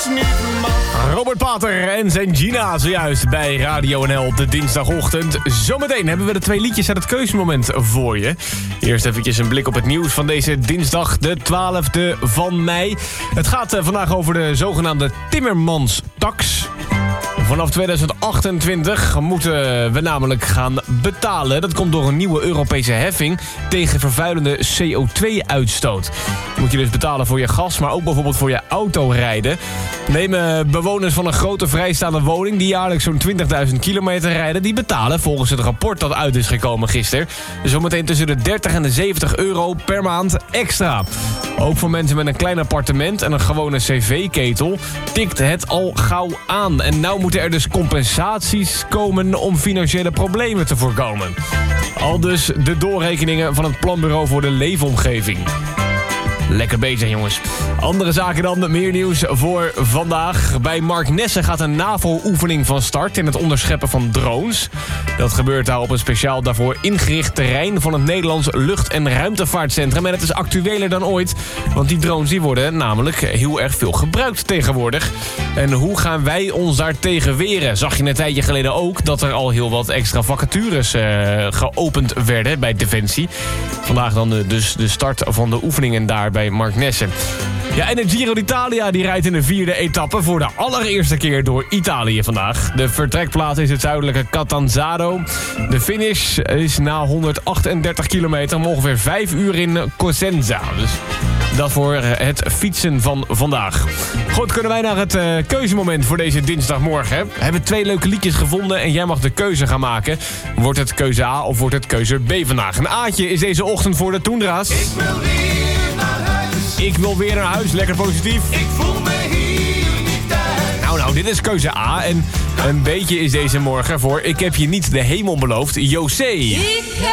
Robert Pater en zijn Gina zojuist bij Radio NL de dinsdagochtend. Zometeen hebben we de 2 liedjes uit het keuzemoment voor je. Eerst eventjes een blik op het nieuws van deze dinsdag, de 12e van mei. Het gaat vandaag over de zogenaamde Timmermans-tax. Vanaf 2028 moeten we namelijk gaan betalen. Dat komt door een nieuwe Europese heffing tegen vervuilende CO2-uitstoot. Dan moet je dus betalen voor je gas, maar ook bijvoorbeeld voor je autorijden. Nemen bewoners van een grote vrijstaande woning die jaarlijks zo'n 20.000 kilometer rijden, die betalen volgens het rapport dat uit is gekomen gisteren zometeen tussen de 30 en de 70 euro per maand extra. Ook voor mensen met een klein appartement en een gewone cv-ketel tikt het al gauw aan. En nou moeten er dus compensaties komen om financiële problemen te voorkomen. Al dus de doorrekeningen van het Planbureau voor de Leefomgeving. Lekker bezig, jongens. Andere zaken dan, meer nieuws voor vandaag. Bij Mark Nesse gaat een NAVO-oefening van start in het onderscheppen van drones. Dat gebeurt daar op een speciaal daarvoor ingericht terrein van het Nederlands Lucht- en Ruimtevaartcentrum. En het is actueler dan ooit, want die drones die worden namelijk heel erg veel gebruikt tegenwoordig. En hoe gaan wij ons daar tegen weren? Zag je een tijdje geleden ook dat er al heel wat extra vacatures geopend werden bij Defensie. Vandaag dan dus de start van de oefeningen daar bij Mark Nesse. Ja, en de Giro d'Italia die rijdt in de 4e etappe voor de allereerste keer door Italië vandaag. De vertrekplaats is het zuidelijke Catanzaro. De finish is na 138 kilometer om ongeveer 5 uur in Cosenza. Dus dat voor het fietsen van vandaag. Goed, kunnen wij naar het keuzemoment voor deze dinsdagmorgen. We hebben 2 leuke liedjes gevonden en jij mag de keuze gaan maken. Wordt het keuze A of wordt het keuze B vandaag? Een A'tje is deze ochtend voor de Toendra's. Ik wil weer naar huis, lekker positief. Ik voel me hier niet thuis. Nou, dit is keuze A. En een beetje is deze morgen voor Ik heb je niet de hemel beloofd, José.